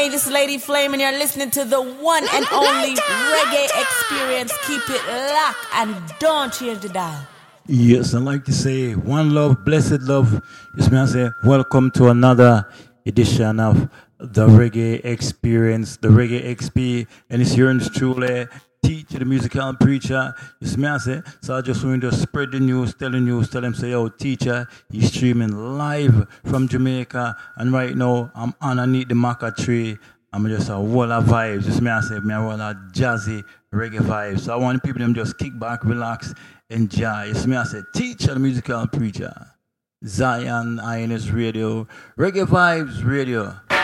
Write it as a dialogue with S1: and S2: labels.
S1: Hey, this is Lady Flame, and you're listening to the one and only Reggae Experience. Keep it locked and don't change the dial.
S2: Yes, I like to say one love, blessed love. Yes, man, I say welcome to another edition of the Reggae Experience, the Reggae XP, and it's here in truly teacher, the musical preacher. Yes, man, I say, so I just want to spread the news, tell them, say, yo, teacher, he's streaming live from Jamaica, and right now I'm underneath the maca tree. I'm just a wall of vibes. Just me, I say, me a wall of jazzy reggae vibes. So I want people them just kick back, relax, enjoy. Just me, I say, teacher, the musical preacher. Zion INS Radio, Reggae Vibes Radio.